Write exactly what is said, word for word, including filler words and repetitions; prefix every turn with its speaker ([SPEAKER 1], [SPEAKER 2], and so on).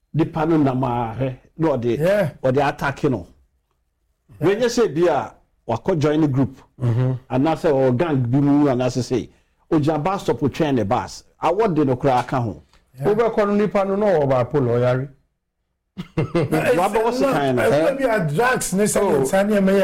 [SPEAKER 1] nipa no na ma he no de or the attack no when you say bia wako join the group and na say or gang bi mu and na say o ja bus stop o train the bus I what dey no kra aka ho
[SPEAKER 2] over kono nipa no no oba polo yari
[SPEAKER 1] wa ba wose kan na
[SPEAKER 3] maybe a drugs necessarily